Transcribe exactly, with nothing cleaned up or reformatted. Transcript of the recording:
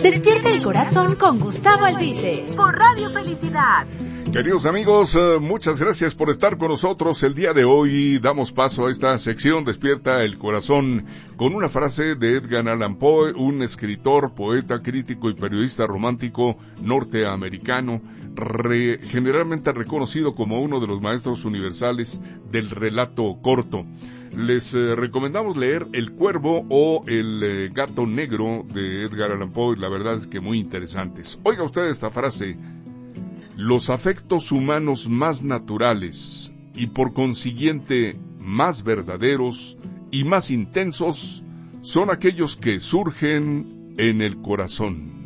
Despierta el corazón con Gustavo Albite por Radio Felicidad. Queridos amigos, uh, muchas gracias por estar con nosotros el día de hoy. Damos paso a esta sección Despierta el Corazón con una frase de Edgar Allan Poe, un escritor, poeta, crítico y periodista romántico norteamericano, re, generalmente reconocido como uno de los maestros universales del relato corto. Les eh, recomendamos leer El Cuervo o El eh, Gato Negro de Edgar Allan Poe. La verdad es que muy interesantes. Oiga usted esta frase: los afectos humanos más naturales y por consiguiente más verdaderos y más intensos son aquellos que surgen en el corazón.